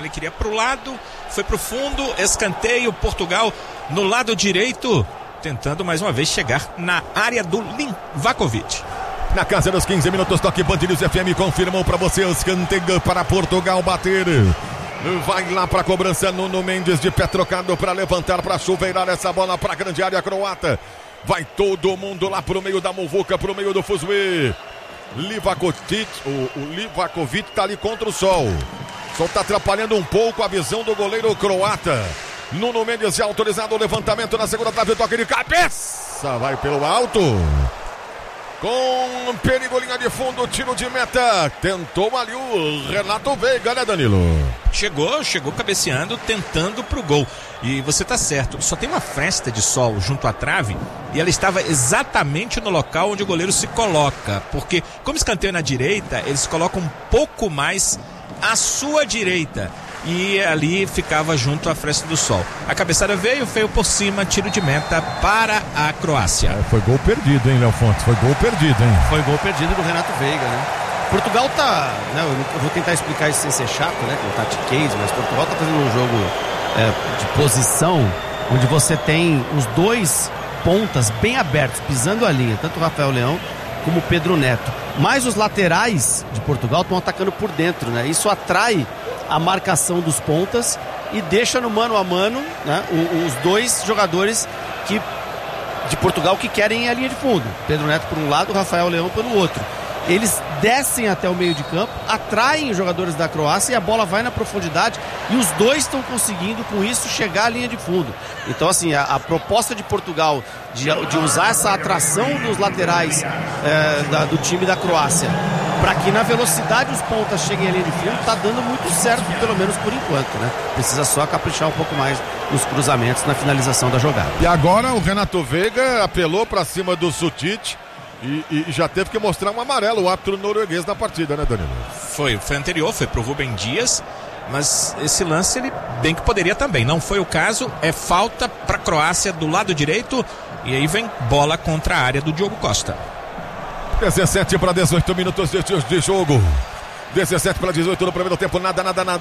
Ele queria pro lado, foi pro fundo, escanteio, Portugal no lado direito, tentando mais uma vez chegar na área do Livakovic. Na casa dos 15 minutos, toque Band News FM confirmou para você o escanteio para Portugal bater. Vai lá para a cobrança, Nuno Mendes de pé trocado para levantar, para chuveirar essa bola para a grande área croata. Vai todo mundo lá pro meio da muvuca, pro meio do fuzuê. Livakovic, o Livakovic tá ali contra o sol. O sol tá atrapalhando um pouco a visão do goleiro croata. Nuno Mendes é autorizado o levantamento na segunda trave, toque de cabeça, vai pelo alto. Com perigo, linha de fundo, tiro de meta. Tentou ali o Renato Veiga, né, Danilo? Chegou cabeceando, tentando pro gol. E você tá certo, só tem uma fresta de sol junto à trave e ela estava exatamente no local onde o goleiro se coloca. Porque, como escanteio na direita, eles se colocam um pouco mais à sua direita. E ali ficava junto à fresta do sol. A cabeçada veio por cima, tiro de meta para a Croácia. Foi gol perdido, hein, Léo Fontes? Foi gol perdido, hein? Foi gol perdido do Renato Veiga, né? Portugal tá... Né, eu vou tentar explicar isso sem ser chato, né? Com o tatiquês, mas Portugal tá fazendo um jogo de posição onde você tem os dois pontas bem abertos, pisando a linha, tanto o Rafael Leão como o Pedro Neto. Mas os laterais de Portugal estão atacando por dentro, né? Isso atrai a marcação dos pontas e deixa no mano a mano, né, os dois jogadores de Portugal que querem a linha de fundo. Pedro Neto por um lado, Rafael Leão pelo outro. Eles descem até o meio de campo, atraem os jogadores da Croácia e a bola vai na profundidade e os dois estão conseguindo com isso chegar à linha de fundo. Então assim, a proposta de Portugal de usar essa atração dos laterais do time da Croácia para que na velocidade os pontas cheguem à linha de fundo está dando muito certo, pelo menos por enquanto, né? Precisa só caprichar um pouco mais nos cruzamentos, na finalização da jogada. E agora o Renato Veiga apelou para cima do Sutic. E já teve que mostrar um amarelo, o árbitro norueguês na partida, né, Danilo? Foi anterior, foi pro Rubem Dias, mas esse lance ele bem que poderia também. Não foi o caso, é falta pra Croácia do lado direito e aí vem bola contra a área do Diogo Costa. 17 para 18 minutos de jogo. 17 para 18 no primeiro tempo, nada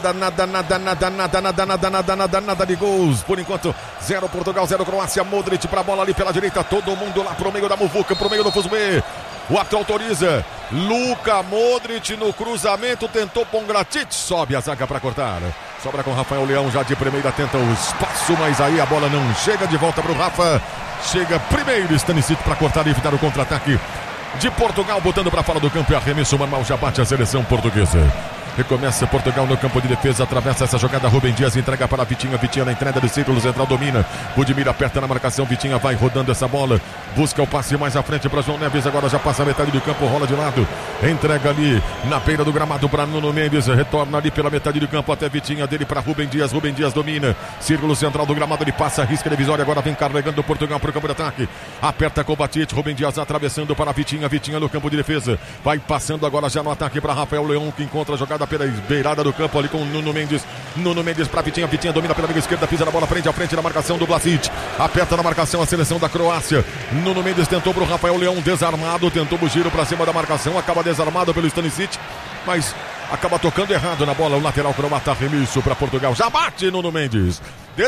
de gols. Por enquanto, 0 Portugal, 0 Croácia. Modric para a bola ali pela direita, todo mundo lá pro meio da muvuca, pro meio do fuzuê. O árbitro autoriza. Luka Modric no cruzamento, tentou Pongratic, sobe a zaga para cortar. Sobra com Rafael Leão já de primeira, tenta o espaço, mas aí a bola não chega, de volta pro Rafa. Chega primeiro Stanisic para cortar e evitar o contra-ataque de Portugal, botando para fora do campo e arremesso manual, já bate a seleção portuguesa. Recomeça Portugal no campo de defesa, atravessa essa jogada, Rubem Dias entrega para Vitinha, Vitinha na entrada do círculo central, domina, Budimir aperta na marcação, Vitinha vai rodando essa bola, busca o passe mais à frente para João Neves, agora já passa a metade do campo, rola de lado, entrega ali na beira do gramado para Nuno Mendes, retorna ali pela metade do campo até Vitinha, dele para Rubem Dias domina, círculo central do gramado, ele passa, risca divisória, agora vem carregando Portugal para o campo de ataque, aperta com o Batite, Rubem Dias atravessando para Vitinha, Vitinha no campo de defesa, vai passando agora já no ataque para Rafael Leão, que encontra a jogada pela beirada do campo ali com o Nuno Mendes para Vitinha, Vitinha domina pela meia esquerda, pisa na bola frente a frente na marcação do Vlasic, aperta na marcação a seleção da Croácia, Nuno Mendes tentou pro Rafael Leão, desarmado, tentou o giro para cima da marcação, acaba desarmado pelo Stanisic, mas acaba tocando errado na bola, o lateral croata, remisso para Portugal, já bate Nuno Mendes.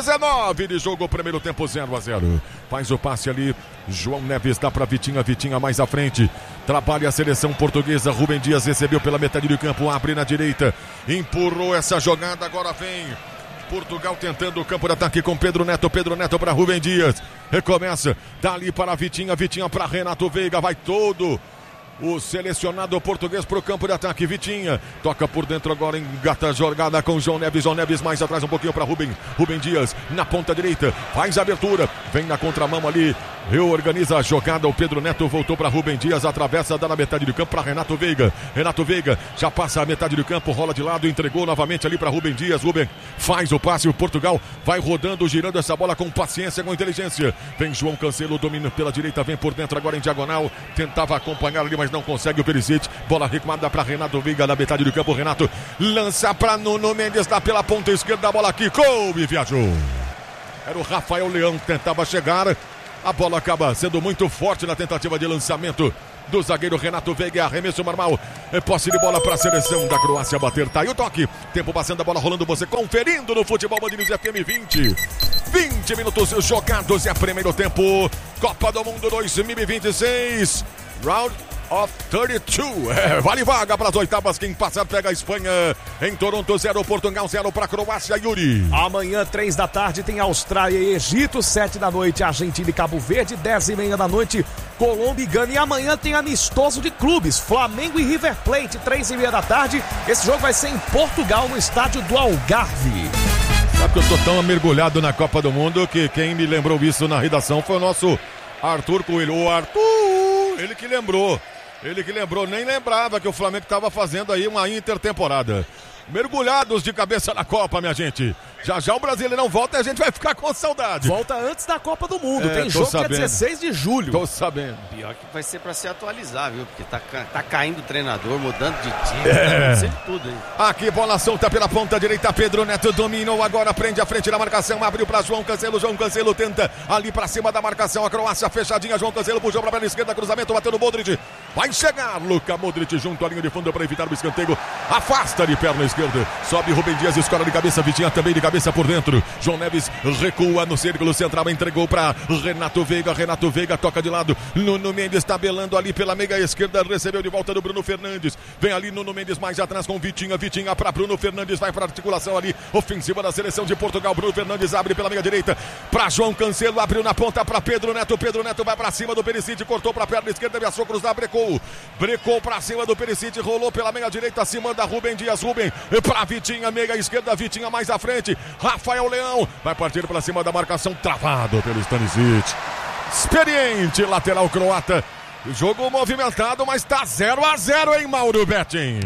19 de jogo, primeiro tempo 0-0. Faz o passe ali, João Neves dá para Vitinha, Vitinha mais à frente, trabalha a seleção portuguesa, Rubem Dias recebeu pela metade do campo, abre na direita, empurrou essa jogada, agora vem Portugal tentando o campo de ataque com Pedro Neto para Rubem Dias, recomeça, dá ali para Vitinha, Vitinha para Renato Veiga, vai todo o selecionado português para o campo de ataque, Vitinha, toca por dentro agora, engata a jogada com João Neves mais atrás um pouquinho para Rubem Dias, na ponta direita, faz a abertura, vem na contramão ali, reorganiza a jogada, o Pedro Neto voltou para Rubem Dias, atravessa, dá na metade do campo para Renato Veiga, já passa a metade do campo, rola de lado, entregou novamente ali para Rubem Dias, Rubem faz o passe, o Portugal vai rodando, girando essa bola com paciência, com inteligência, vem João Cancelo, domina pela direita, vem por dentro agora em diagonal, tentava acompanhar ali, mas não consegue o Perisic, bola recuada para Renato Veiga na metade do campo, Renato lança para Nuno Mendes, dá pela ponta esquerda, a bola quicou e viajou. Era o Rafael Leão que tentava chegar, a bola acaba sendo muito forte na tentativa de lançamento do zagueiro Renato Veiga, arremesso normal, posse de bola para a seleção da Croácia bater, tá aí o toque, tempo passando, a bola rolando, você conferindo no Futebol Band News FM 20 minutos jogados, é primeiro tempo, Copa do Mundo 2026, round of 32, vale vaga para as oitavas, quem passar pega a Espanha, em Toronto 0, Portugal 0 para a Croácia, Yuri. Amanhã 3 da tarde tem Austrália e Egito, 7 da noite Argentina e Cabo Verde, 10h30 da noite Colômbia e Gana, e amanhã tem amistoso de clubes, Flamengo e River Plate, 3h30 da tarde, esse jogo vai ser em Portugal, no estádio do Algarve. Sabe que eu tô tão mergulhado na Copa do Mundo que quem me lembrou isso na redação foi o nosso Arthur Coelho, o Arthur, ele que lembrou, nem lembrava que o Flamengo estava fazendo aí uma intertemporada. Mergulhados de cabeça na Copa, minha gente. Já o Brasileirão volta e a gente vai ficar com saudade. Volta antes da Copa do Mundo. Tem jogo que é 16 de julho. Tô sabendo. Pior que vai ser pra se atualizar, viu? Porque tá caindo o treinador, mudando de time, tá acontecendo tudo, hein? Aqui, bola solta pela ponta direita, Pedro Neto dominou, agora prende a frente da marcação, abriu pra João Cancelo tenta ali pra cima da marcação, a Croácia fechadinha, João Cancelo puxou pra perna esquerda, cruzamento, bateu no Modric, vai chegar, Luka Modric junto à linha de fundo pra evitar o escanteio, afasta de perna esquerda, sobe Rubem Dias, escola de cabeça, Vitinha também de cabeça por dentro, João Neves recua no círculo central, entregou pra Renato Veiga toca de lado, Nuno Mendes tabelando ali pela meia esquerda, recebeu de volta do Bruno Fernandes, vem ali Nuno Mendes mais atrás com Vitinha pra Bruno Fernandes, vai pra articulação ali, ofensiva da seleção de Portugal, Bruno Fernandes abre pela meia direita, pra João Cancelo, abriu na ponta pra Pedro Neto vai pra cima do Perisic, cortou pra perna esquerda, ameaçou cruzar, brecou pra cima do Perisic, rolou pela meia direita, se manda Rubem Dias, pra Vitinha, meia esquerda, Vitinha mais à frente, Rafael Leão, vai partir pra cima da marcação, travado pelo Stanisic, experiente lateral croata, jogo movimentado, mas tá 0-0, hein, Mauro Betting?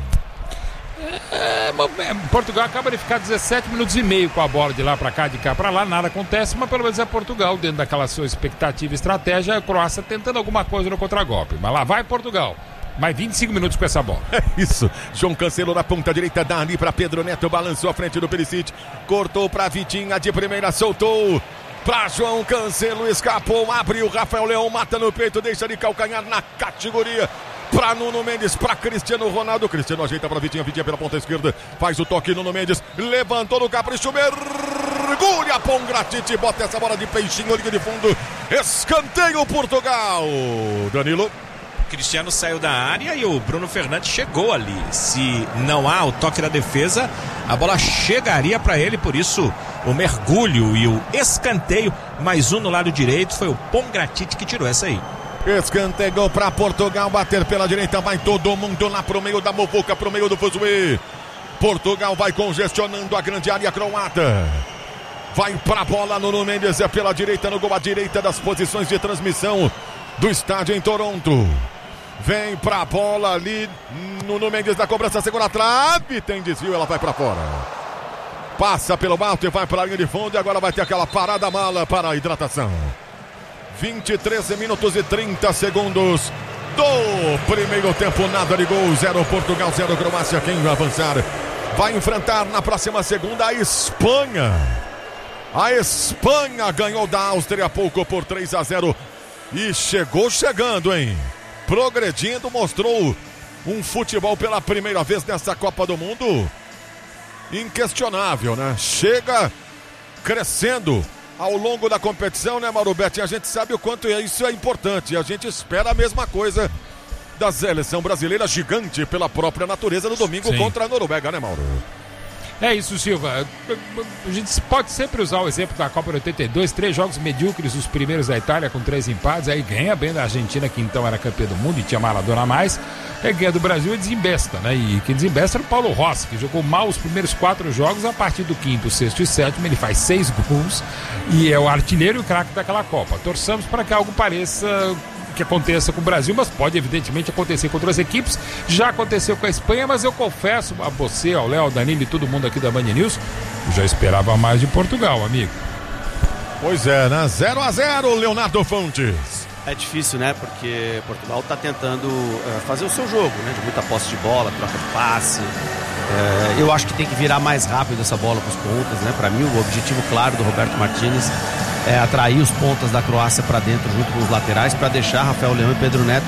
Portugal acaba de ficar 17 minutos e meio com a bola de lá pra cá, de cá pra lá, nada acontece, mas pelo menos é Portugal, dentro daquela sua expectativa e estratégia, a Croácia tentando alguma coisa no contragolpe, mas lá vai Portugal. Mais 25 minutos com essa bola. É isso. João Cancelo na ponta direita, dá ali pra Pedro Neto, balançou à frente do Perisic, cortou pra Vitinha de primeira, soltou pra João Cancelo, escapou, abriu, Rafael Leão mata no peito, deixa de calcanhar na categoria. Pra Nuno Mendes, pra Cristiano Ronaldo. Cristiano ajeita pra Vitinha pela ponta esquerda. Faz o toque, Nuno Mendes. Levantou no capricho, mergulha, Pongratite, bota essa bola de peixinho, linha de fundo. Escanteio Portugal. Danilo. Cristiano saiu da área e o Bruno Fernandes chegou ali. Se não há o toque da defesa, a bola chegaria para ele, por isso o mergulho e o escanteio. Mais um no lado direito, foi o Pongratite que tirou essa aí. Escanteio para Portugal, bater pela direita, vai todo mundo lá pro meio da muvuca, pro meio do fuzuê. Portugal vai congestionando a grande área croata. Vai pra bola, Nuno Mendes é pela direita, no gol à direita das posições de transmissão do estádio em Toronto. Vem pra bola ali, Nuno Mendes da cobrança, segura a trave, tem desvio, ela vai pra fora. Passa pelo alto e vai pra linha de fundo e agora vai ter aquela parada mala para a hidratação. 23 minutos e 30 segundos do primeiro tempo, nada de gol, 0 Portugal, 0 Croácia. Quem vai avançar vai enfrentar na próxima segunda a Espanha. A Espanha ganhou da Áustria há pouco por 3-0 e chegou chegando, hein? Progredindo, mostrou um futebol pela primeira vez nessa Copa do Mundo inquestionável, né? Chega crescendo ao longo da competição, né, Mauro Betti? A gente sabe o quanto isso é importante. A gente espera a mesma coisa da seleção brasileira, gigante pela própria natureza, no domingo contra a Noruega, né, Mauro? É isso, Silva. A gente pode sempre usar o exemplo da Copa de 82, 3 jogos medíocres, os primeiros da Itália com 3 empates, aí ganha bem da Argentina, que então era campeã do mundo e tinha Maradona a mais, aí ganha do Brasil e desembesta, né? E quem desembesta era o Paulo Rossi, que jogou mal os primeiros 4 jogos, a partir do 5º, 6º e 7º ele faz 6 gols e é o artilheiro e o craque daquela Copa. Torçamos para que algo pareça que aconteça com o Brasil, mas pode evidentemente acontecer com outras equipes. Já aconteceu com a Espanha, mas eu confesso a você, ao Léo, ao Danilo e todo mundo aqui da Band News, eu já esperava mais de Portugal, amigo. Pois é, né? 0-0, Leonardo Fontes. É difícil, né? Porque Portugal está tentando fazer o seu jogo, né? De muita posse de bola, troca de passe. Eu acho que tem que virar mais rápido essa bola para os pontas, né? Para mim, o objetivo claro do Roberto Martínez é atrair os pontas da Croácia para dentro junto com os laterais para deixar Rafael Leão e Pedro Neto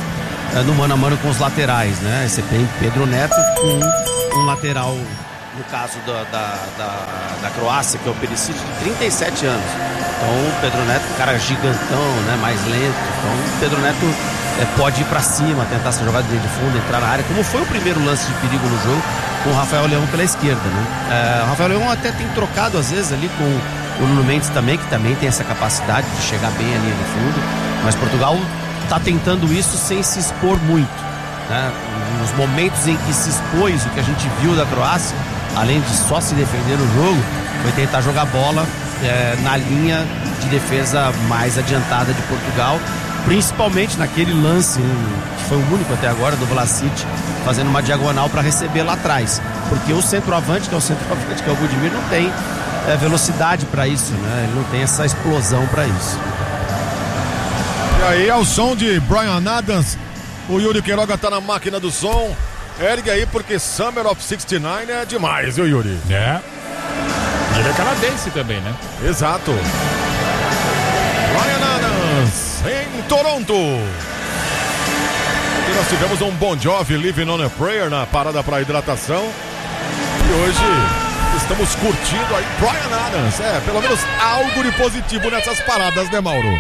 no mano a mano com os laterais, né? Você tem Pedro Neto com um lateral, no caso da Croácia, que é o Perisic, de 37 anos. Então o Pedro Neto, um cara gigantão, né? Mais lento. Então o Pedro Neto pode ir pra cima, tentar essa jogada de fundo, entrar na área, como foi o primeiro lance de perigo no jogo, com o Rafael Leão pela esquerda, né? O Rafael Leão até tem trocado às vezes ali com o Nuno Mendes também, que também tem essa capacidade de chegar bem à linha de fundo, mas Portugal está tentando isso sem se expor muito, né? Nos momentos em que se expôs, o que a gente viu da Croácia, além de só se defender no jogo, foi tentar jogar bola na linha de defesa mais adiantada de Portugal, principalmente naquele lance que foi o único até agora do Vlasic, fazendo uma diagonal para receber lá atrás, porque o centroavante, que é o Budimir, não tem velocidade para isso, né? Ele não tem essa explosão para isso. E aí, ao som de Bryan Adams, o Yuri Queiroga tá na máquina do som. Ergue aí, porque Summer of 69 é demais, viu, Yuri? Ele é canadense também, né? Exato. Bryan Adams em Toronto. E nós tivemos um Bon Jovi, Living on a Prayer, na parada para hidratação. E hoje estamos curtindo aí Bryan Adams. Pelo menos algo de positivo nessas paradas, né, Mauro?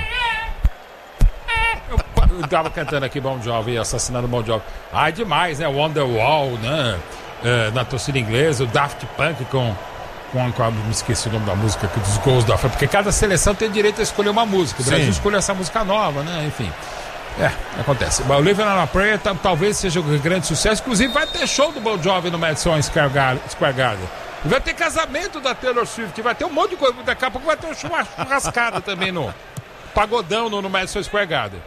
Eu tava cantando aqui Bon Jovi, assassinando Bon Jovi. Demais, né? Wonderwall, né? Na torcida inglesa, o Daft Punk com me esqueci o nome da música, dos gols da França, porque cada seleção tem direito a escolher uma música. O Brasil escolheu essa música nova, né? Enfim. Acontece. O Living on a Prayer talvez seja um grande sucesso. Inclusive vai ter show do Bon Jovi no Madison Square Garden. Vai ter casamento da Taylor Swift, vai ter um monte de coisa. Daqui a pouco vai ter uma churrascada também no pagodão no Madison Square Garden.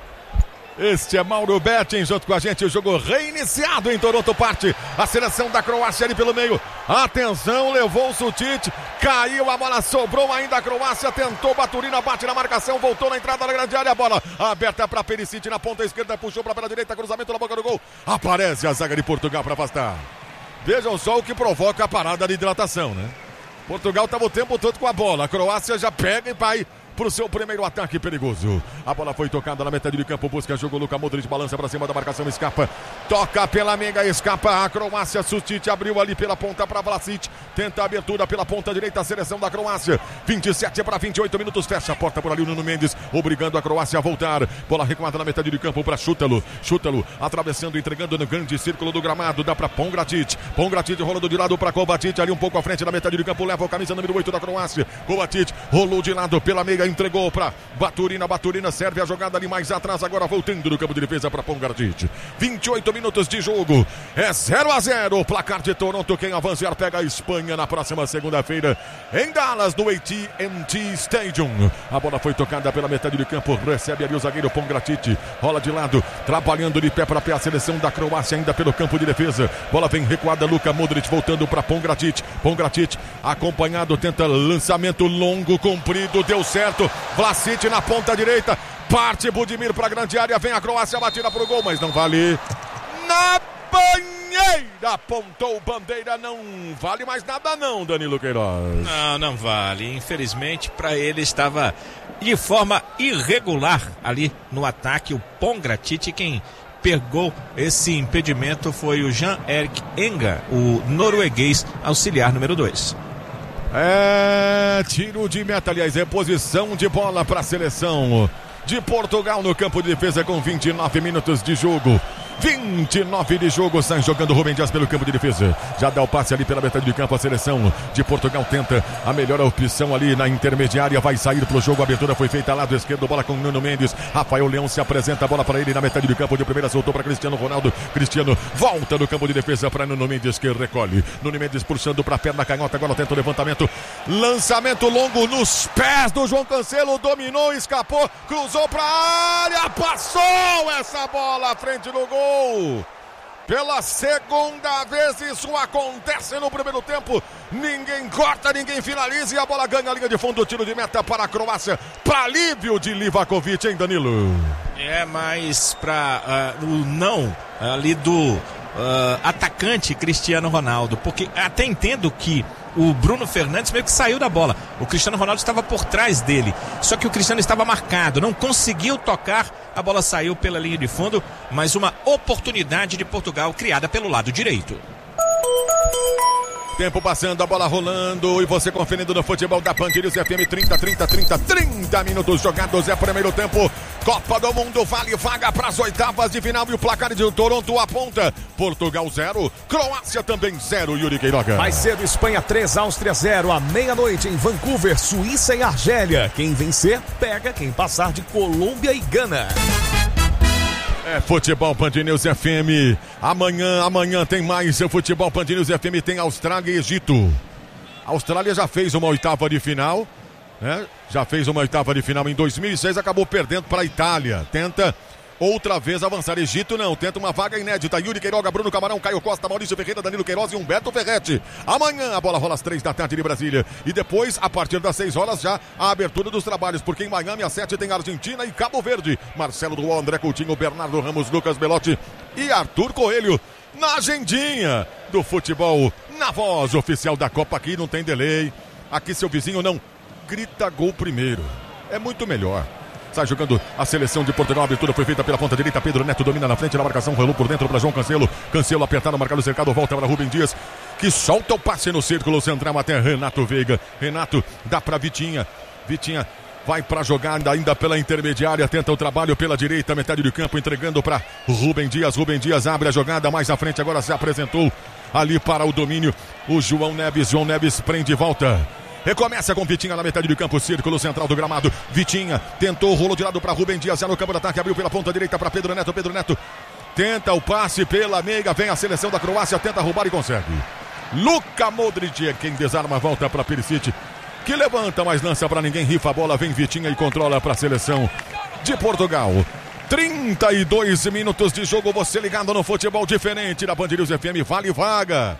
Este é Mauro Betting junto com a gente, o jogo reiniciado em Toronto, parte a seleção da Croácia ali pelo meio, atenção, levou o Sutic, caiu a bola, sobrou ainda a Croácia, tentou Baturina, bate na marcação, voltou na entrada da grande área, a bola aberta para Perisic na ponta esquerda, puxou para pela direita, cruzamento na boca do gol, aparece a zaga de Portugal para afastar. Vejam só o que provoca a parada de hidratação, né? Portugal estava o tempo todo com a bola, a Croácia já pega e vai pro seu primeiro ataque perigoso. A bola foi tocada na metade de campo, busca jogo, Luka Modric balança para cima da marcação, escapa, toca pela meiga, escapa a Croácia, Sutic abriu ali pela ponta para Vlasic, tenta a abertura pela ponta direita, a seleção da Croácia, 27 para 28 minutos, fecha a porta por ali o Nuno Mendes, obrigando a Croácia a voltar, bola recuada na metade de campo para Šutalo, atravessando, entregando no grande círculo do gramado, dá para Pongracic rolando de lado para Kovacic, ali um pouco à frente na metade de campo, leva o camisa número 8 da Croácia, Kovacic rolou de lado pela meiga, entregou para Baturina serve a jogada ali mais atrás, agora voltando no campo de defesa para Pongracic. 28 minutos de jogo, é 0-0 o placar de Toronto. Quem avançar pega a Espanha na próxima segunda-feira em Dallas, no AT&T Stadium. A bola foi tocada pela metade de campo, recebe ali o zagueiro Pongracic, rola de lado, trabalhando de pé para pé a seleção da Croácia ainda pelo campo de defesa. Bola vem recuada, Luka Modric voltando para Pongracic acompanhado, tenta lançamento longo, comprido, deu certo. Vlasic na ponta direita, parte Budimir para a grande área, vem a Croácia, batida para o gol, mas não vale. Na banheira, apontou bandeira, não vale mais nada não, Danilo Queiroz. Não vale, infelizmente para ele estava de forma irregular ali no ataque, o Pongracic. Quem pegou esse impedimento foi o Jan-Erik Enga, o norueguês auxiliar número 2. Tiro de meta, aliás, posição de bola para a seleção de Portugal no campo de defesa com 29 minutos de jogo. 29 de jogo, sai jogando Rubem Dias pelo campo de defesa. Já dá o passe ali pela metade de campo, a seleção de Portugal tenta a melhor opção ali na intermediária, vai sair pro jogo, a abertura foi feita lado esquerdo, bola com Nuno Mendes, Rafael Leão se apresenta, a bola para ele na metade de campo, de primeira soltou para Cristiano Ronaldo, Cristiano volta no campo de defesa para Nuno Mendes, que recolhe, Nuno Mendes puxando para a perna canhota, agora tenta o levantamento, lançamento longo nos pés do João Cancelo, dominou, escapou, cruzou para a área, passou essa bola à frente do gol. Pela segunda vez isso acontece no primeiro tempo. Ninguém corta, ninguém finaliza e a bola ganha a linha de fundo. Tiro de meta para a Croácia, para alívio de Livakovic, hein, Danilo? Mas para o não ali do atacante Cristiano Ronaldo, porque até entendo que o Bruno Fernandes meio que saiu da bola, o Cristiano Ronaldo estava por trás dele, só que o Cristiano estava marcado, não conseguiu tocar, a bola saiu pela linha de fundo, mas uma oportunidade de Portugal criada pelo lado direito. Tempo passando, a bola rolando e você conferindo no futebol da Band News FM. 30 minutos jogados, é primeiro tempo. Copa do Mundo, vale vaga para as oitavas de final e o placar de Toronto aponta. Portugal 0, Croácia também 0, Yuri Queiroga. Mais cedo, Espanha 3, Áustria 0, à meia-noite em Vancouver, Suíça e Argélia. Quem vencer, pega, quem passar de Colômbia e Gana. É futebol Band News FM. Amanhã tem mais. Seu futebol Band News FM tem Austrália e Egito. A Austrália já fez uma oitava de final, né? Já fez uma oitava de final em 2006, acabou perdendo para a Itália. Tenta outra vez avançar. Egito não, tenta uma vaga inédita. Yuri Queiroga, Bruno Camarão, Caio Costa, Maurício Ferreira, Danilo Queiroz e Humberto Ferretti. Amanhã a bola rola às 3 da tarde de Brasília. E depois, a partir das 6 horas, já a abertura dos trabalhos. Porque em Miami, às 7 tem Argentina e Cabo Verde. Marcelo Duó, André Coutinho, Bernardo Ramos, Lucas Belotti e Arthur Coelho. Na agendinha do futebol, na voz oficial da Copa. Aqui não tem delay. Aqui seu vizinho não grita gol primeiro. É muito melhor. Sai jogando a seleção de Portugal. A abertura foi feita pela ponta direita. Pedro Neto domina na frente na marcação. Rolou por dentro para João Cancelo. Cancelo apertado, marcado, cercado. Volta para Rubem Dias, que solta o passe no círculo central até Renato Veiga. Renato dá para Vitinha. Vitinha vai para jogada ainda pela intermediária. Tenta o trabalho pela direita, metade do campo, entregando para Rubem Dias. Rubem Dias abre a jogada mais à frente. Agora se apresentou ali para o domínio o João Neves. João Neves prende e volta. Recomeça com Vitinha na metade do campo, círculo central do gramado. Vitinha tentou, rolou de lado para Rubem Dias, já no campo de ataque, abriu pela ponta direita para Pedro Neto. Pedro Neto tenta o passe pela meia, vem a seleção da Croácia, tenta roubar e consegue. Luka Modric é quem desarma, volta para Perisic, que levanta, mas lança para ninguém, rifa a bola, vem Vitinha e controla para a seleção de Portugal. 32 minutos de jogo, você ligado no futebol diferente da Band News FM, vale vaga.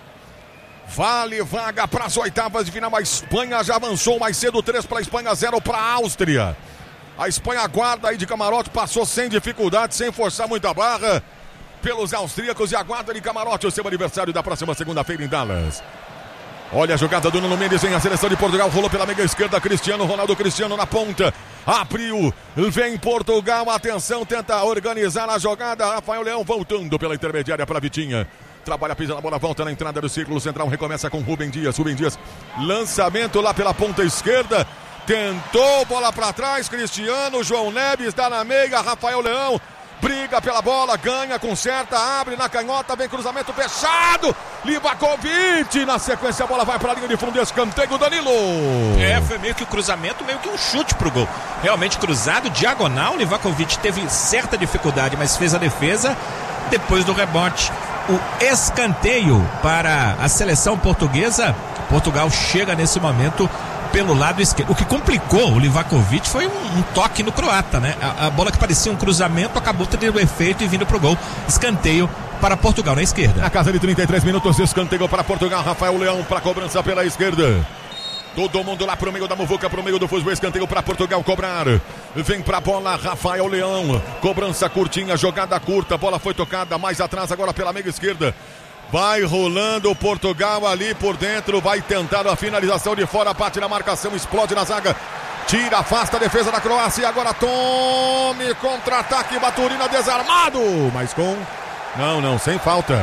Vale vaga para as oitavas de final. A Espanha já avançou mais cedo, 3 para a Espanha, 0 para a Áustria. A Espanha aguarda aí de camarote, passou sem dificuldade, sem forçar muita barra pelos austríacos e aguarda de camarote o seu aniversário da próxima segunda-feira em Dallas. Olha a jogada do Nuno Mendes em a seleção de Portugal, rolou pela meia esquerda, Cristiano Ronaldo, Cristiano na ponta, abriu, vem Portugal, atenção, tenta organizar a jogada, Rafael Leão voltando pela intermediária para Vitinha. Trabalha, pisa na bola, volta na entrada do círculo central, recomeça com Rubem Dias. Rubem Dias, lançamento lá pela ponta esquerda, tentou, bola para trás, Cristiano, João Neves, dá na meia, Rafael Leão, briga pela bola, ganha, conserta, abre na canhota, vem cruzamento fechado, Livakovic, na sequência a bola vai para a linha de fundo, escanteio, Danilo. Foi meio que o cruzamento, meio que um chute pro gol. Realmente cruzado, diagonal, Livakovic teve certa dificuldade, mas fez a defesa. Depois do rebote, o escanteio para a seleção portuguesa. Portugal chega nesse momento pelo lado esquerdo. O que complicou o Livakovic foi um toque no croata, né? A bola que parecia um cruzamento acabou tendo o efeito e vindo pro gol. Escanteio para Portugal na esquerda. Na casa de 33 minutos, escanteio para Portugal. Rafael Leão para cobrança pela esquerda. Todo mundo lá pro meio da muvuca, pro meio do fuso, escanteio para Portugal cobrar. Vem pra bola, Rafael Leão. Cobrança curtinha, jogada curta, bola foi tocada mais atrás agora pela meia esquerda. Vai rolando Portugal ali por dentro, vai tentar a finalização de fora, parte na marcação, explode na zaga. Tira, afasta a defesa da Croácia e agora tome contra-ataque, Baturina desarmado, mas com... Não, sem falta.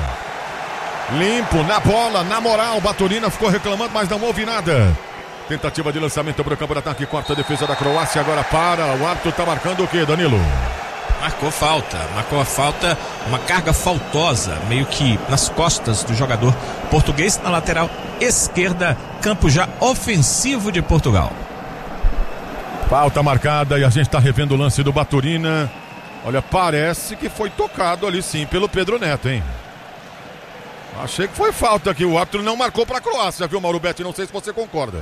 Limpo, na bola, na moral, Baturina ficou reclamando, mas não houve nada. Tentativa de lançamento para o campo de ataque, corta a defesa da Croácia, agora para, o árbitro está marcando o quê, Danilo? Marcou a falta, uma carga faltosa, meio que nas costas do jogador português, na lateral esquerda, campo já ofensivo de Portugal. Falta marcada e a gente está revendo o lance do Baturina. Olha, parece que foi tocado ali sim pelo Pedro Neto, hein? Achei que foi falta aqui, o árbitro não marcou para a Croácia, viu, Mauro Betti? Não sei se você concorda.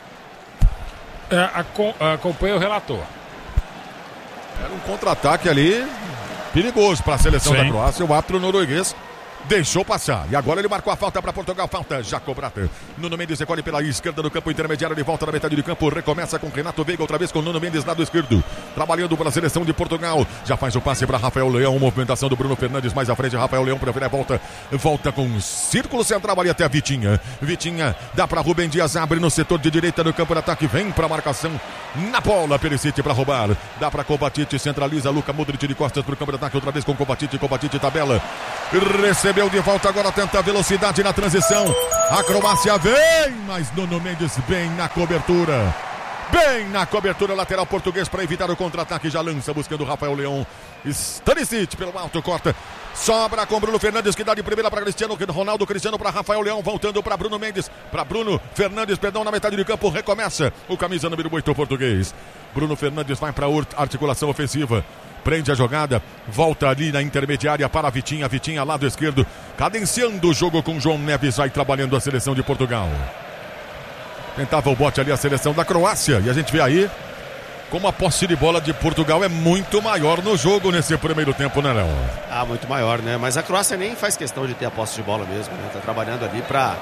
Acompanha o relator. Era um contra-ataque ali perigoso para a seleção da Croácia. O árbitro norueguês deixou passar. E agora ele marcou a falta para Portugal. Falta já cobrada. Nuno Mendes recolhe pela esquerda do campo intermediário. De volta na metade do campo. Recomeça com Renato Veiga. Outra vez com Nuno Mendes, lado esquerdo. trabalhando pela seleção de Portugal. Já faz o passe para Rafael Leão, movimentação do Bruno Fernandes mais à frente. Rafael Leão prefere a volta com círculo central ali até a Vitinha. Vitinha dá para Rubem Dias, abre no setor de direita no campo de ataque, vem para a marcação na bola. Perisic para roubar, dá para Kovacic, centraliza Luka Modric de costas para o campo de ataque, outra vez com Kovacic tabela, recebeu de volta, agora tenta velocidade na transição. A Croácia vem, mas Nuno Mendes bem na cobertura. Bem na cobertura, lateral português para evitar o contra-ataque, já lança buscando o Rafael Leão. Stanisic pelo alto, corta, sobra com Bruno Fernandes, que dá de primeira para Cristiano Ronaldo, Cristiano para Rafael Leão, voltando para Bruno Fernandes, perdão, na metade do campo, recomeça o camisa número 8 português. Bruno Fernandes vai para a articulação ofensiva, prende a jogada, volta ali na intermediária para a Vitinha, lado esquerdo, cadenciando o jogo com João Neves, vai trabalhando a seleção de Portugal. Tentava o bote ali a seleção da Croácia, e a gente vê aí como a posse de bola de Portugal é muito maior no jogo nesse primeiro tempo, né, Léo? Muito maior, né? Mas a Croácia nem faz questão de ter a posse de bola mesmo, né? Tá trabalhando ali para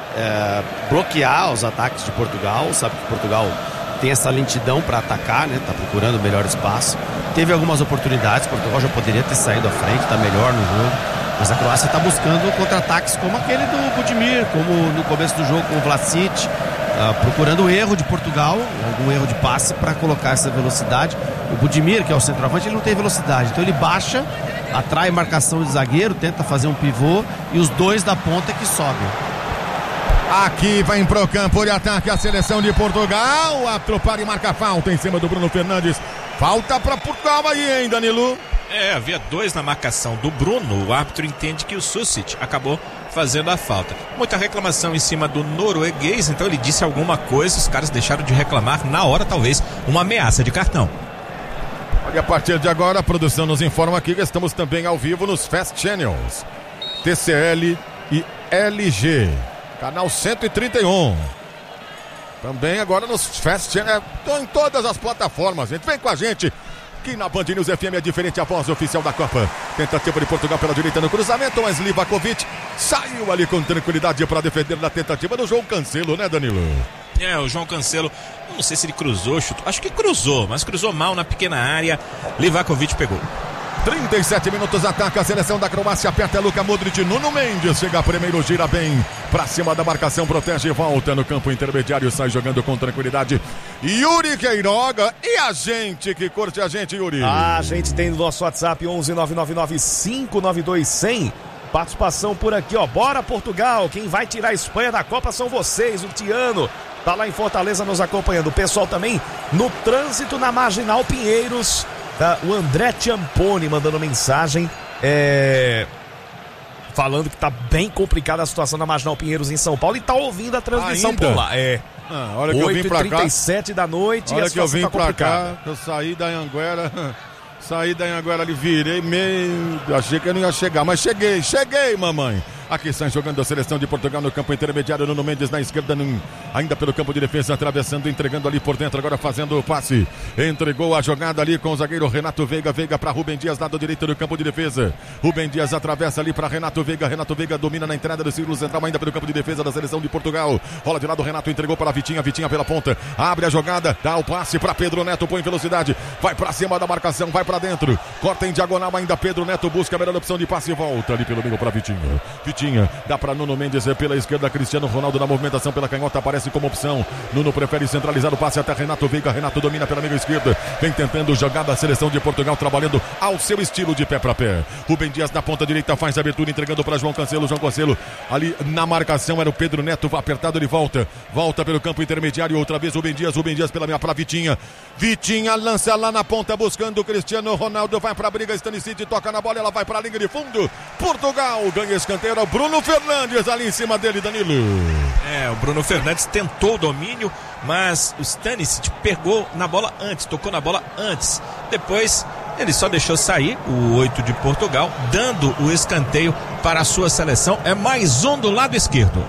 bloquear os ataques de Portugal, sabe que Portugal tem essa lentidão para atacar, né? Tá procurando o melhor espaço. Teve algumas oportunidades, Portugal já poderia ter saído à frente, tá melhor no jogo. Mas a Croácia está buscando contra-ataques como aquele do Budimir, como no começo do jogo com o Vlasic, procurando o erro de Portugal, algum erro de passe para colocar essa velocidade. O Budimir, que é o centroavante, ele não tem velocidade, então ele baixa, atrai marcação de zagueiro, tenta fazer um pivô e os dois da ponta que sobem. Aqui vai pro campo de ataque a seleção de Portugal. Atropara e marca falta em cima do Bruno Fernandes. Falta para Portugal aí, hein, Danilo? Havia 2 na marcação do Bruno. O árbitro entende que o Susic acabou fazendo a falta. Muita reclamação em cima do norueguês, então ele disse alguma coisa, os caras deixaram de reclamar na hora, talvez uma ameaça de cartão. Olha, a partir de agora a produção nos informa aqui que estamos também ao vivo nos Fast Channels, TCL e LG, canal 131. Também agora nos Fast Channels, em todas as plataformas, gente. Vem com a gente. Aqui na Band News FM é diferente, a voz oficial da Copa. Tentativa de Portugal pela direita no cruzamento, mas Livakovic saiu ali com tranquilidade para defender na tentativa do João Cancelo, né, Danilo? O João Cancelo, não sei se ele cruzou, chutou, acho que cruzou, mas cruzou mal na pequena área. Livakovic pegou. 37 minutos, ataca a seleção da Croácia, aperta Luka Modric, Nuno Mendes chega primeiro, gira bem pra cima da marcação, protege e volta no campo intermediário, sai jogando com tranquilidade. Yuri Queiroga, e a gente que curte a gente, Yuri? A gente tem no nosso WhatsApp 11-999-592-100. Participação por aqui, ó. Bora Portugal, quem vai tirar a Espanha da Copa são vocês. O Tiano tá lá em Fortaleza nos acompanhando. O pessoal também no trânsito na Marginal Pinheiros. O André Ciampone mandando mensagem falando que tá bem complicada a situação na Marginal Pinheiros em São Paulo e tá ouvindo a transmissão por lá. Olha que eu vim pra cá. 8h37 da noite. Olha que eu vim pra cá, eu saí da Anhanguera ali, virei meio... Achei que eu não ia chegar, mas cheguei, mamãe. Aqui sai jogando a seleção de Portugal no campo intermediário, Nuno Mendes na esquerda, ainda pelo campo de defesa, atravessando, entregando ali por dentro, agora fazendo o passe. Entregou a jogada ali com o zagueiro Renato Veiga para Rubem Dias, lado direito do campo de defesa. Rubem Dias atravessa ali para Renato Veiga domina na entrada do círculo central, ainda pelo campo de defesa da seleção de Portugal. Rola de lado, Renato entregou para Vitinha pela ponta, abre a jogada, dá o passe para Pedro Neto, põe velocidade, vai para cima da marcação, vai para dentro, corta em diagonal ainda, Pedro Neto busca a melhor opção de passe e volta ali pelo meio para Vitinha, dá para Nuno Mendes pela esquerda, Cristiano Ronaldo na movimentação pela canhota, aparece como opção. Nuno prefere centralizar o passe até Renato Veiga, Renato domina pela meia esquerda, vem tentando jogar da seleção de Portugal, trabalhando ao seu estilo de pé para pé. Rubem Dias na ponta direita faz a abertura, entregando para João Cancelo ali na marcação era o Pedro Neto, apertado, ele volta pelo campo intermediário, outra vez Rubem Dias pela meia para Vitinha lança lá na ponta buscando o Cristiano Ronaldo, vai para a briga, Stanisic toca na bola, ela vai para a linha de fundo, Portugal ganha escanteio, Bruno Fernandes ali em cima dele, Danilo. O Bruno Fernandes tentou o domínio, mas o Stanisic pegou na bola antes, tocou na bola antes. Depois ele só deixou sair o 8 de Portugal, dando o escanteio para a sua seleção. É mais um do lado esquerdo.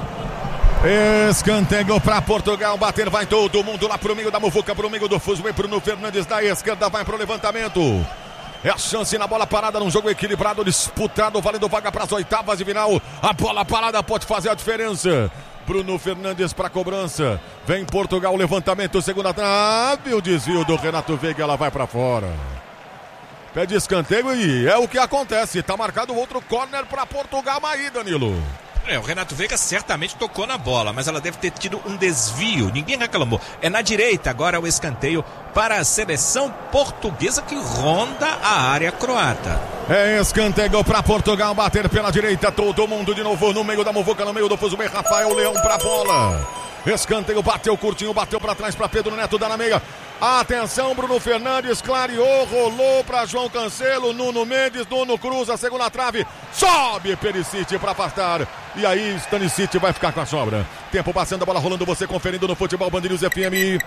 Escanteio para Portugal, bater vai todo mundo lá pro meio da muvuca, pro meio do Fuzue, Bruno Fernandes da esquerda vai pro levantamento. É a chance na bola parada num jogo equilibrado, disputado, valendo vaga para as oitavas de final. A bola parada pode fazer a diferença. Bruno Fernandes para cobrança. Vem Portugal, levantamento, segunda trave. O desvio do Renato Veiga, ela vai para fora. Pede escanteio e é o que acontece. Tá marcado outro córner para Portugal aí, Danilo. O Renato Veiga certamente tocou na bola, mas ela deve ter tido um desvio, ninguém reclamou. É na direita agora o escanteio para a seleção portuguesa que ronda a área croata. É escanteio para Portugal, bater pela direita, todo mundo de novo no meio da muvuca, no meio do fuzuê, Rafael Leão para a bola. Escanteio, bateu curtinho, bateu para trás para Pedro Neto, dá na meia. Atenção, Bruno Fernandes, clareou, rolou para João Cancelo, Nuno Mendes, Nuno cruza, segunda trave, sobe Perisic para afastar. E aí Stanisic vai ficar com a sobra. Tempo passando, a bola rolando, você conferindo no Futebol Band News FM.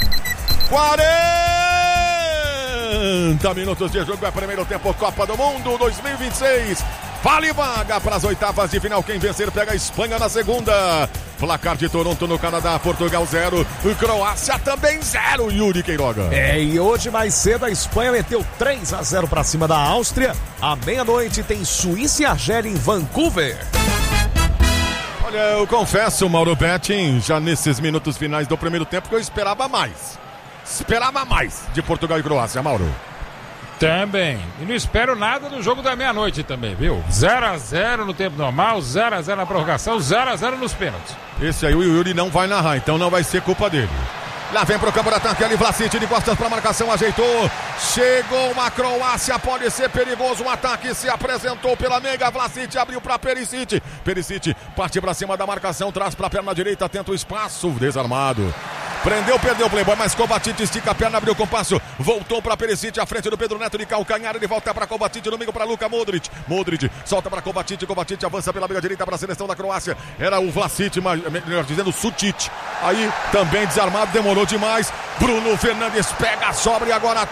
40 minutos de jogo, é primeiro tempo, Copa do Mundo 2026. Vale vaga para as oitavas de final. Quem vencer pega a Espanha na segunda. Placar de Toronto no Canadá, Portugal 0, Croácia também 0, Yuri Queiroga. E hoje mais cedo a Espanha meteu 3-0 para cima da Áustria. À meia-noite tem Suíça e Argélia em Vancouver. Olha, eu confesso, Mauro Betting, já nesses minutos finais do primeiro tempo que eu esperava mais. Esperava mais de Portugal e Croácia, Mauro. Também. E não espero nada do jogo da meia-noite também, viu? 0-0 no tempo normal, 0-0 na prorrogação, 0-0 nos pênaltis. Esse aí o Yuri não vai narrar, então não vai ser culpa dele. Lá vem pro campo de ataque, ali Vlasic de costas para marcação, ajeitou. Chegou uma Croácia, pode ser perigoso. O ataque se apresentou pela meia. Vlasic abriu para Perisic. Perisic parte para cima da marcação, traz para a perna direita, tenta o espaço, desarmado. Prendeu, perdeu o Playboy, mas Kovacic estica a perna, abriu o compasso, voltou para Perisic, à frente do Pedro Neto de calcanhar, ele volta para Kovacic, no meio para Luka Modric. Modric solta para Kovacic, Kovacic avança pela meia direita para a seleção da Croácia. Era o Vlasic, melhor dizendo, o Sutic. Aí também desarmado, demorou demais. Bruno Fernandes pega a sobra e agora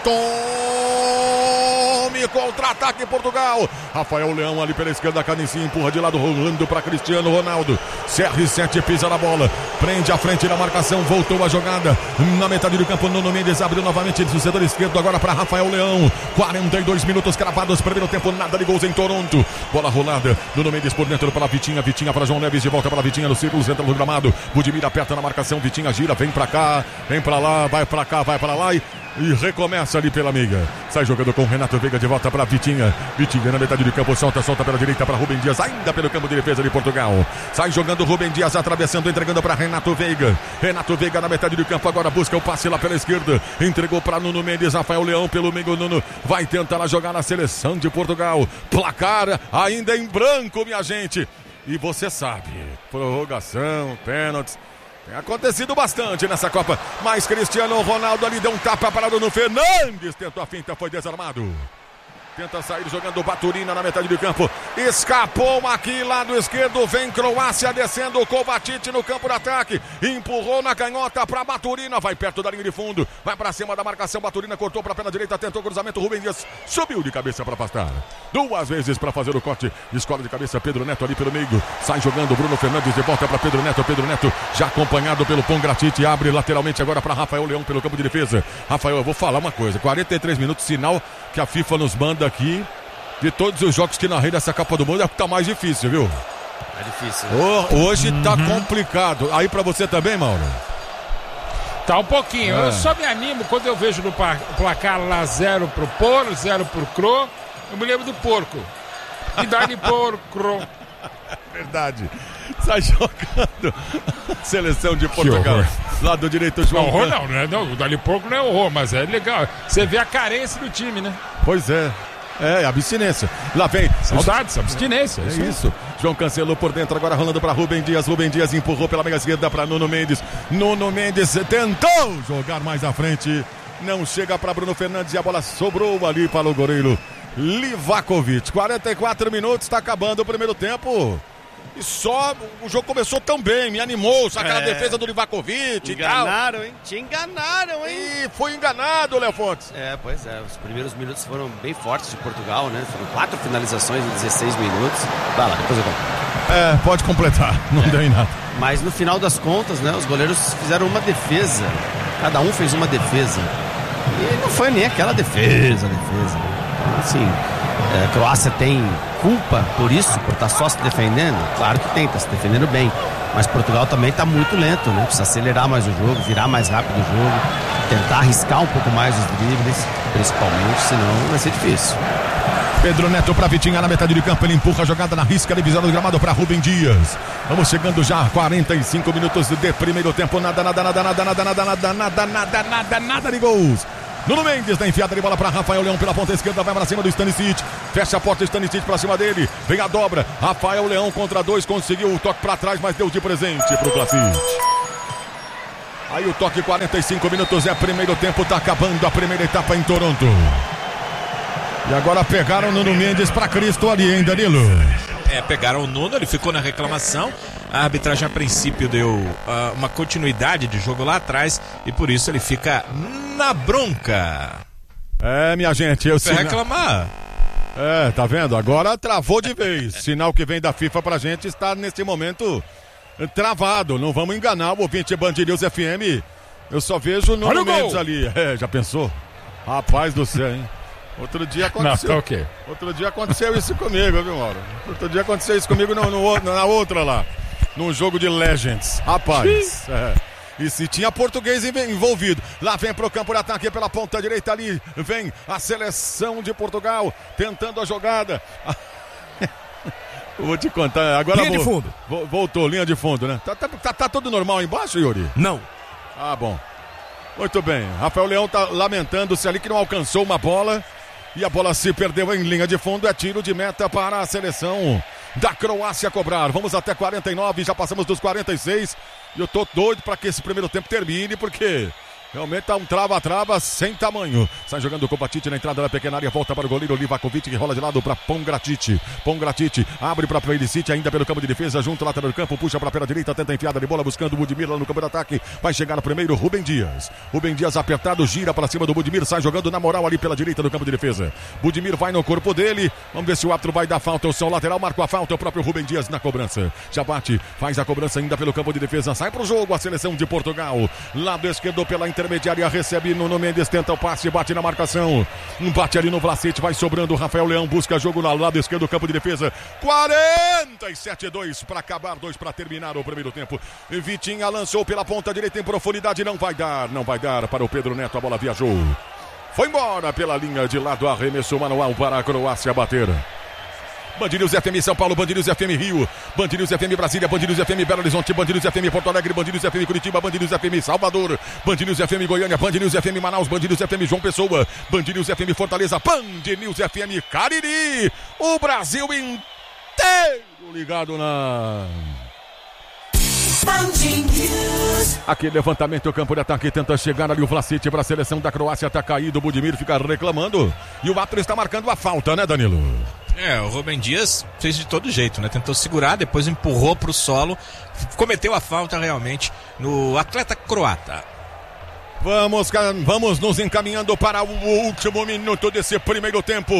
tome contra-ataque Portugal. Rafael Leão ali pela esquerda, Canicinho empurra de lado, rolando para Cristiano Ronaldo. CR7 pisa na bola, prende a frente da marcação, voltou a jogada na metade do campo. Nuno Mendes abriu novamente do setor esquerdo, agora para Rafael Leão. 42 minutos cravados, primeiro tempo, nada de gols em Toronto. Bola rolada, Nuno Mendes por dentro para Vitinha, Vitinha para João Neves, de volta para Vitinha no círculo central do gramado. Budimir aperta na marcação, Vitinha gira, vem para cá, vem para lá, vai para cá, vai para lá e recomeça ali pela amiga. Sai jogando com Renato Veiga de volta para Vitinha. Vitinha na metade do campo, solta pela direita para Rubem Dias, ainda pelo campo de defesa de Portugal. Sai jogando Rubem Dias, atravessando, entregando para Renato Veiga. Renato Veiga na metade do campo, agora busca o passe lá pela esquerda. Entregou para Nuno Mendes, Rafael Leão pelo meio. Nuno vai tentar jogar na seleção de Portugal. Placar ainda em branco, minha gente. E você sabe, prorrogação, pênaltis. Tem acontecido bastante nessa Copa, mas Cristiano Ronaldo ali deu um tapa para Bruno Fernandes, tentou a finta, foi desarmado. Tenta sair jogando Baturina na metade do campo. Escapou aqui, lado esquerdo. Vem Croácia descendo. Kovacic no campo de ataque. Empurrou na canhota para Baturina. Vai perto da linha de fundo. Vai para cima da marcação. Baturina cortou para a perna direita. Tentou o cruzamento. Rubem Dias subiu de cabeça para afastar. Duas vezes para fazer o corte. Escola de cabeça. Pedro Neto ali pelo meio. Sai jogando Bruno Fernandes de volta para Pedro Neto. Pedro Neto já acompanhado pelo Pongracic. Abre lateralmente agora para Rafael Leão pelo campo de defesa. Rafael, eu vou falar uma coisa. 43 minutos, sinal que a FIFA nos manda aqui, de todos os jogos que narrei dessa Copa do Mundo, é o que tá mais difícil, viu? É difícil. Hoje tá complicado. Aí pra você também, Mauro? Tá um pouquinho. Eu só me animo quando eu vejo no placar lá 0 pro Poro, 0 pro Cro. Eu me lembro do porco. E dá-lhe porco. Verdade. Sai jogando. Seleção de Portugal. Lado direito, João. Não, horror não, né? Não, o Dali Porco não é horror, mas é legal. Você vê a carência do time, né? Pois é. É, abstinência. Lá vem. Saudades, abstinência. É isso. João cancelou por dentro, agora rolando para Rubem Dias. Rubem Dias empurrou pela meia esquerda para Nuno Mendes. Nuno Mendes tentou jogar mais à frente. Não chega para Bruno Fernandes e a bola sobrou ali para o goleiro Livakovic. 44 minutos, está acabando o primeiro tempo. E só o jogo começou tão bem, me animou, só aquela defesa do Livakovic e tal. Enganaram, hein? Te enganaram, hein? E foi enganado, Léo Fontes. Pois é, os primeiros minutos foram bem fortes de Portugal, né? Foram 4 finalizações em 16 minutos. Vai lá, depois eu conto. Pode completar, não deu em nada. Mas no final das contas, né, os goleiros fizeram uma defesa. Cada um fez uma defesa. E não foi nem aquela defesa. Então, assim, A Croácia tem culpa por isso, por estar só se defendendo? Claro que tem, está se defendendo bem. Mas Portugal também está muito lento, né? Precisa acelerar mais o jogo, virar mais rápido o jogo, tentar arriscar um pouco mais os dribles, principalmente, senão vai ser difícil. Pedro Neto para Vitinha na metade de campo, ele empurra a jogada na risca, divisão do gramado para Rubem Dias. Vamos chegando já a 45 minutos de primeiro tempo, nada de gols. Nuno Mendes na enfiada de bola para Rafael Leão pela ponta esquerda, vai para cima do Stanisic, fecha a porta, Stanisic para cima dele, vem a dobra, Rafael Leão contra 2, conseguiu o toque para trás, mas deu de presente para o Vlasic. Aí o toque, 45 minutos, é primeiro tempo, tá acabando a primeira etapa em Toronto. E agora pegaram o Nuno Mendes para Cristo ali, hein, Danilo? Pegaram o Nuno, ele ficou na reclamação. A arbitragem a princípio deu uma continuidade de jogo lá atrás e por isso ele fica na bronca. Minha gente, eu sei reclamar. Tá vendo? Agora travou de vez. Sinal que vem da FIFA pra gente está nesse momento travado. Não vamos enganar o ouvinte Band News FM. Eu só vejo o Nuno Mendes ali. Já pensou? Rapaz do céu, hein? Outro dia aconteceu. Não, tá okay. Outro dia aconteceu isso comigo, viu, Mauro? Outro dia aconteceu isso comigo na outra lá. Num jogo de Legends. Rapaz. E se tinha português envolvido. Lá vem pro campo de ataque pela ponta direita ali. Vem a seleção de Portugal tentando a jogada. Eu vou te contar. Agora linha de fundo. Voltou, linha de fundo, né? Tá tudo normal embaixo, Yuri? Não. Ah, bom. Muito bem. Rafael Leão tá lamentando-se ali que não alcançou uma bola. E a bola se perdeu em linha de fundo. É tiro de meta para a seleção da Croácia cobrar. Vamos até 49, já passamos dos 46. E eu tô doido para que esse primeiro tempo termine, porque realmente tá um trava-trava sem tamanho. Sai jogando o Kovacic na entrada da pequena área. Volta para o goleiro Livakovic, que rola de lado para Pongracic. Pongracic abre para Perisic, ainda pelo campo de defesa, junto ao lateral do campo. Puxa para a perna direita, tenta enfiada de bola, buscando o Budimir lá no campo de ataque. Vai chegar no primeiro, Rubem Dias. Rubem Dias apertado, gira para cima do Budimir. Sai jogando na moral ali pela direita do campo de defesa. Budimir vai no corpo dele. Vamos ver se o árbitro vai dar falta. O seu lateral marca a falta. O próprio Rubem Dias na cobrança. Já bate, faz a cobrança ainda pelo campo de defesa. Sai para o jogo a seleção de Portugal. Lado esquerdo pela intermediária, recebe Nuno Mendes, tenta o passe, bate na marcação, bate ali no Vlasic, vai sobrando, Rafael Leão busca jogo no lado esquerdo do campo de defesa, 47-2 para acabar, 2 para terminar o primeiro tempo. Vitinha lançou pela ponta direita em profundidade, não vai dar para o Pedro Neto, a bola viajou, foi embora pela linha de lado, arremesso manual para a Croácia bater. Band News FM São Paulo, Band News FM Rio, Band News FM Brasília, Band News FM Belo Horizonte, Band News FM Porto Alegre, Band News FM Curitiba, Band News FM Salvador, Band News FM Goiânia, Band News FM Manaus, Band News FM João Pessoa, Band News FM Fortaleza, Band News FM Cariri, o Brasil inteiro ligado na... Aquele levantamento, o campo de ataque tenta chegar ali o Vlasic para a seleção da Croácia, tá caído, o Budimir fica reclamando e o árbitro está marcando a falta, né, Danilo? O Rubem Dias fez de todo jeito, né? Tentou segurar, depois empurrou pro solo, cometeu a falta realmente no atleta croata. Vamos nos encaminhando para o último minuto desse primeiro tempo.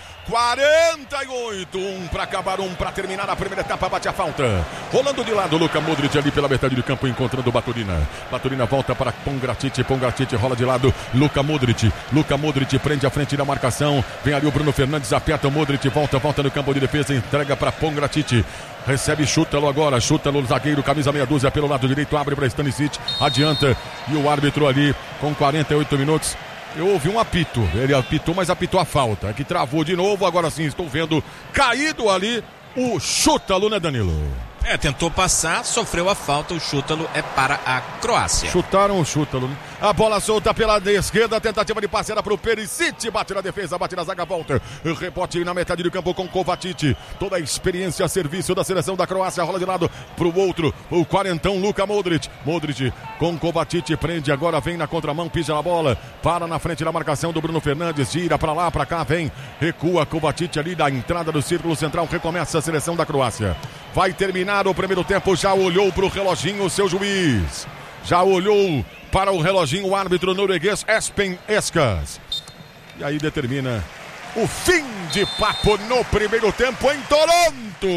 48, 1 para acabar, 1 para terminar a primeira etapa, bate a falta. Rolando de lado, Luka Modric ali pela metade do campo, encontrando Baturina. Baturina volta para Pongracic, Pongracic rola de lado, Luka Modric prende a frente da marcação, vem ali o Bruno Fernandes, aperta o Modric, volta no campo de defesa, entrega para Pongracic. Recebe Šutalo agora, Šutalo, zagueiro, camisa meia dúzia pelo lado direito, abre para Stanisic, adianta, e o árbitro ali com 48 minutos. Eu ouvi um apito, ele apitou, mas apitou a falta, que travou de novo, agora sim estou vendo caído ali o Šutalo, né, Danilo? Tentou passar, sofreu a falta, o Šutalo é para a Croácia. Chutaram o Šutalo, né? A bola solta pela esquerda, tentativa de passe era para o Perisic, bate na defesa, bate na zaga, volta, rebote na metade do campo com Kovacic, toda a experiência a serviço da seleção da Croácia, rola de lado para o outro, o quarentão Luka Modric com Kovacic, prende agora, vem na contramão, pisa a bola, para na frente da marcação do Bruno Fernandes, gira para lá, para cá, vem, recua Kovacic ali da entrada do círculo central, recomeça a seleção da Croácia. Vai terminar o primeiro tempo, já olhou para o reloginho o seu juiz. Já olhou para o reloginho o árbitro norueguês Espen Eskas. E aí determina o fim de papo no primeiro tempo em Toronto.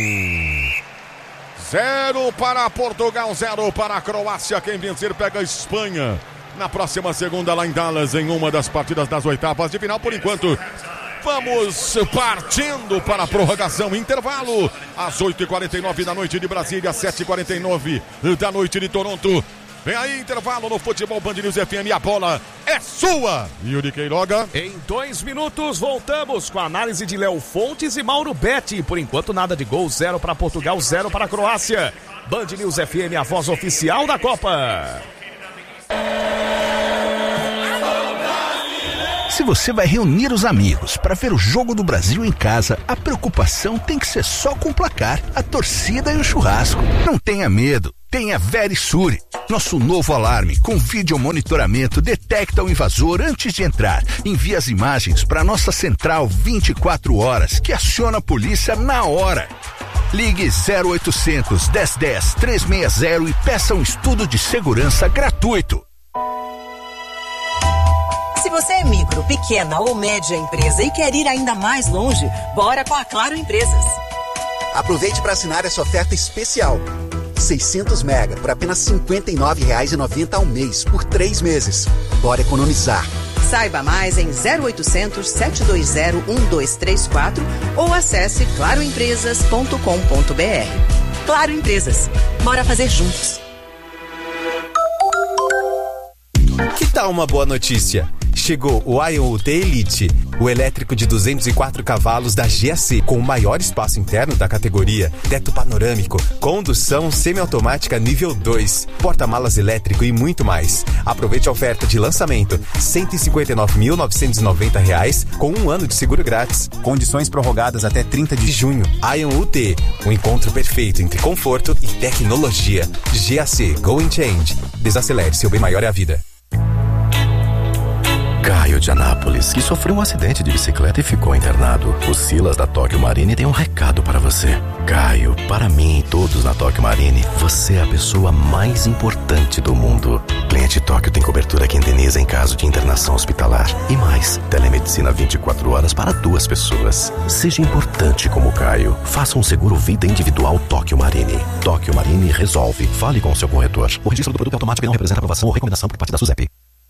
0 para Portugal, 0 para a Croácia. Quem vencer pega a Espanha na próxima segunda lá em Dallas, em uma das partidas das oitavas de final. Por enquanto, Vamos partindo para a prorrogação, intervalo, às 8h49 da noite de Brasília, 7h49 da noite de Toronto. Vem aí, intervalo no Futebol Band News FM, a bola é sua, Yuri Queiroga. Em 2 minutos, voltamos com a análise de Léo Fontes e Mauro Betti. Por enquanto, nada de gol, 0 para Portugal, 0 para a Croácia. Band News FM, a voz oficial da Copa. Se você vai reunir os amigos para ver o Jogo do Brasil em casa, a preocupação tem que ser só com o placar, a torcida e o churrasco. Não tenha medo, tenha Verisure. Nosso novo alarme com vídeo monitoramento detecta o invasor antes de entrar. Envia as imagens para nossa central 24 horas, que aciona a polícia na hora. Ligue 0800 1010 360 e peça um estudo de segurança gratuito. Se você é micro, pequena ou média empresa e quer ir ainda mais longe, bora com a Claro Empresas. Aproveite para assinar essa oferta especial. 600 mega por apenas R$ 59,90 ao mês por 3 meses. Bora economizar. Saiba mais em 0800 720 1234 ou acesse claroempresas.com.br. Claro Empresas. Bora fazer juntos. Que tal uma boa notícia? Chegou o Ion UT Elite, o elétrico de 204 cavalos da GAC, com o maior espaço interno da categoria, teto panorâmico, condução semiautomática nível 2, porta-malas elétrico e muito mais. Aproveite a oferta de lançamento, R$ 159.990, com 1 ano de seguro grátis. Condições prorrogadas até 30 de junho. Ion UT, um encontro perfeito entre conforto e tecnologia. GAC, Go and Change. Desacelere, seu bem maior é a vida. Caio de Anápolis, que sofreu um acidente de bicicleta e ficou internado. O Silas da Tóquio Marine tem um recado para você. Caio, para mim e todos na Tóquio Marine, você é a pessoa mais importante do mundo. Cliente Tóquio tem cobertura que indeniza em caso de internação hospitalar. E mais, telemedicina 24 horas para 2 pessoas. Seja importante como Caio. Faça um seguro vida individual Tóquio Marine. Tóquio Marine resolve. Fale com o seu corretor. O registro do produto é automático e não representa aprovação ou recomendação por parte da SUSEP.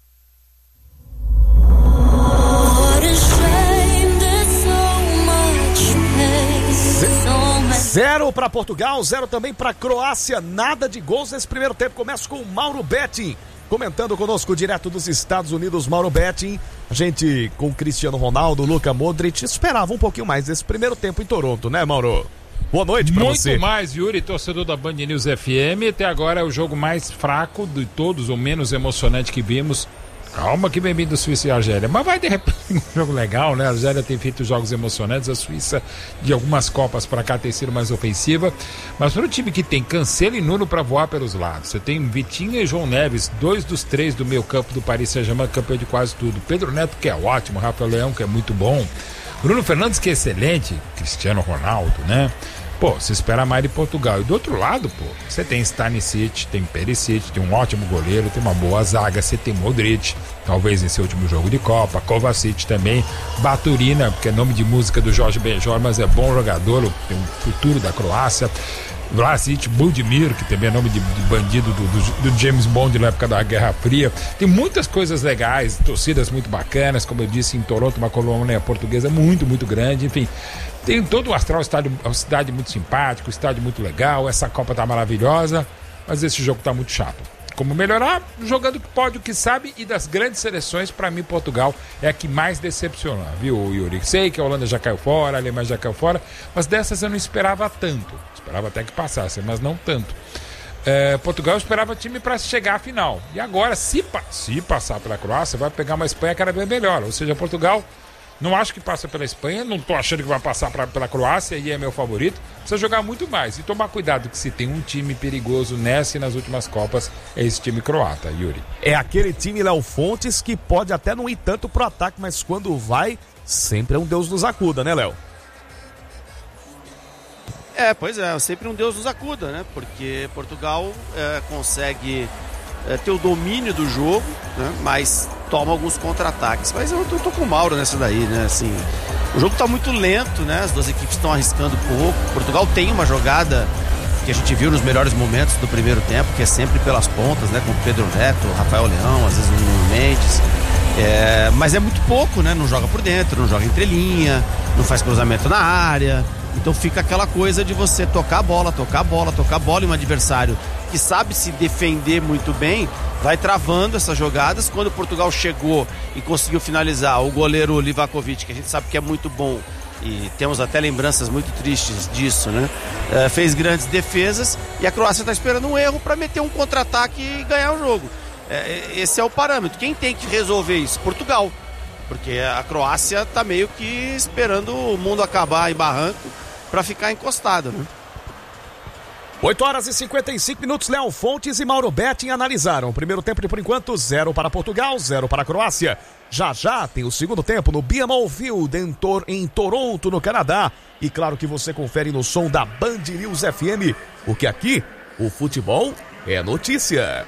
0 para Portugal, 0 também para Croácia. Nada de gols nesse primeiro tempo. Começa com o Mauro Betti comentando conosco direto dos Estados Unidos. Mauro Betti, a gente com Cristiano Ronaldo, Luka Modric, esperava um pouquinho mais desse primeiro tempo em Toronto, né, Mauro? Boa noite pra você. Muito mais, Yuri, torcedor da Band News FM. Até agora é o jogo mais fraco de todos, ou menos emocionante que vimos. Calma que vem vindo Suíça e Argélia. Mas vai de repente um jogo legal, né? A Argélia tem feito jogos emocionantes. A Suíça, de algumas Copas pra cá, tem sido mais ofensiva. Mas para um time que tem Cancelo e Nuno pra voar pelos lados. Você tem Vitinha e João Neves, 2 dos 3 do meio campo do Paris Saint-Germain, campeão de quase tudo. Pedro Neto, que é ótimo. Rafael Leão, que é muito bom. Bruno Fernandes, que é excelente. Cristiano Ronaldo, né? Pô, se espera mais de Portugal. E do outro lado, pô, você tem Stanisic, tem Perisic, tem um ótimo goleiro, tem uma boa zaga, você tem Modric, talvez em seu último jogo de Copa, Kovacic também, Baturina, que é nome de música do Jorge Benjor, mas é bom jogador, tem um futuro da Croácia. Vlasic, Budimir, que também é nome de bandido do James Bond na época da Guerra Fria. Tem muitas coisas legais, torcidas muito bacanas, como eu disse, em Toronto, uma colônia portuguesa muito, muito grande, enfim. Tem todo o astral, uma cidade muito simpática, um estádio muito legal, essa Copa tá maravilhosa, mas esse jogo tá muito chato. Como melhorar? Jogando que pode, o que sabe, e das grandes seleções, pra mim, Portugal é a que mais decepciona, viu, Yuri? Sei que a Holanda já caiu fora, a Alemanha já caiu fora, mas dessas eu não esperava tanto. Esperava até que passasse, mas não tanto. Portugal esperava time para chegar à final. E agora, se passar pela Croácia, vai pegar uma Espanha cada vez melhor. Ou seja, Portugal, não acho que passa pela Espanha, não tô achando que vai passar pela Croácia, e é meu favorito. Precisa jogar muito mais e tomar cuidado, que se tem um time perigoso nessa e nas últimas Copas, é esse time croata, Yuri. É aquele time, Léo Fontes, que pode até não ir tanto pro ataque, mas quando vai, sempre é um Deus nos acuda, né, Léo? Pois é, sempre um Deus nos acuda, né? Porque Portugal consegue ter o domínio do jogo, né? Mas toma alguns contra-ataques. Mas eu tô com o Mauro nessa daí, né? Assim, o jogo tá muito lento, né? As duas equipes estão arriscando pouco. Portugal tem uma jogada que a gente viu nos melhores momentos do primeiro tempo, que é sempre pelas pontas, né? Com o Pedro Neto, Rafael Leão, às vezes o Nuno Mendes. Mas é muito pouco, né? Não joga por dentro, não joga entre linha, não faz cruzamento na área. Então fica aquela coisa de você tocar a bola e um adversário que sabe se defender muito bem vai travando essas jogadas. Quando Portugal chegou e conseguiu finalizar, o goleiro Livakovic, que a gente sabe que é muito bom e temos até lembranças muito tristes disso, né? Fez grandes defesas e a Croácia está esperando um erro para meter um contra-ataque e ganhar o jogo. Esse é o parâmetro. Quem tem que resolver isso? Portugal. Porque a Croácia está meio que esperando o mundo acabar em barranco para ficar encostado, né? 8h55, Léo Fontes e Mauro Betting analisaram. O primeiro tempo de, por enquanto, 0 para Portugal, 0 para a Croácia. Já tem o segundo tempo no BMO Field em Toronto, no Canadá. E claro que você confere no som da Band News FM, porque aqui o futebol é notícia.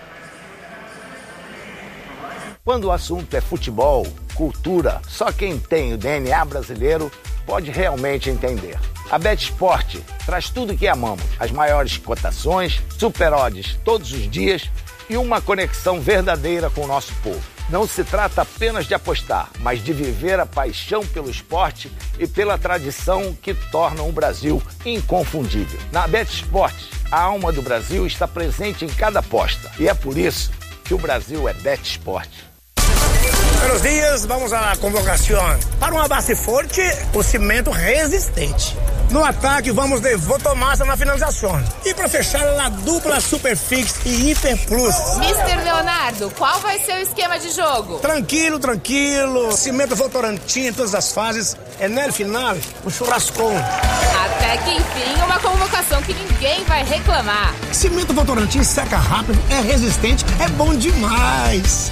Quando o assunto é futebol, cultura, só quem tem o DNA brasileiro pode realmente entender. A BetSport traz tudo o que amamos, as maiores cotações, super odds todos os dias e uma conexão verdadeira com o nosso povo. Não se trata apenas de apostar, mas de viver a paixão pelo esporte e pela tradição que tornam o Brasil inconfundível. Na BetSport, a alma do Brasil está presente em cada aposta e é por isso que o Brasil é BetSport. Buenos dias, vamos à convocação. Para uma base forte, o cimento resistente. No ataque, vamos de Votomassa na finalização. E para fechar, a dupla Superfix e Hiper Plus. Mr. Leonardo, qual vai ser o esquema de jogo? Tranquilo. Cimento Votorantim em todas as fases. É no final, um churrascão. Até que enfim, uma convocação que ninguém vai reclamar. Cimento Votorantim seca rápido, é resistente, é bom demais.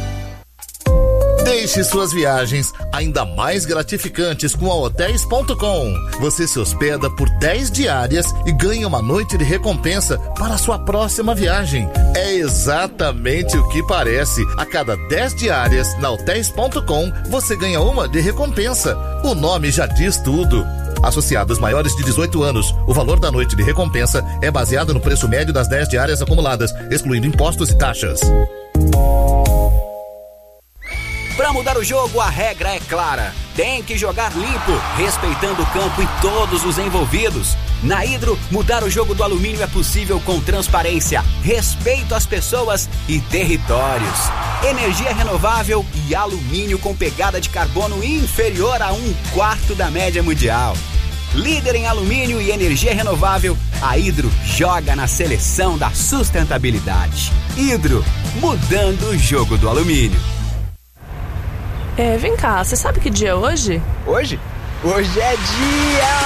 Deixe suas viagens ainda mais gratificantes com a Hotels.com. Você se hospeda por 10 diárias e ganha uma noite de recompensa para a sua próxima viagem. É exatamente o que parece. A cada 10 diárias na Hotels.com, você ganha uma de recompensa. O nome já diz tudo. Associados maiores de 18 anos, o valor da noite de recompensa é baseado no preço médio das 10 diárias acumuladas, excluindo impostos e taxas. Para mudar o jogo, a regra é clara. Tem que jogar limpo, respeitando o campo e todos os envolvidos. Na Hidro, mudar o jogo do alumínio é possível com transparência, respeito às pessoas e territórios. Energia renovável e alumínio com pegada de carbono inferior a 1/4 da média mundial. Líder em alumínio e energia renovável, a Hidro joga na seleção da sustentabilidade. Hidro, mudando o jogo do alumínio. Vem cá, você sabe que dia é hoje? Hoje? Hoje é dia